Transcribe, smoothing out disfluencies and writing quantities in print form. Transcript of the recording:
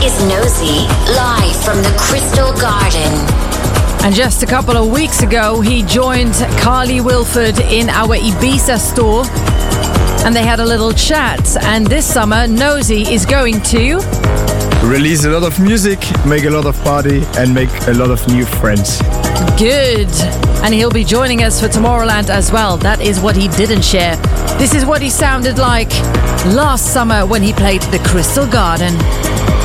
is Nosy, live from the Crystal Garden. And just a couple of weeks ago, he joined Carly Wilford in our Ibiza store. And they had a little chat. And this summer, Nosy is going to release a lot of music, make a lot of party, and make a lot of new friends. Good. And he'll be joining us for Tomorrowland as well. That is what he didn't share. This is what he sounded like last summer when he played the Crystal Garden.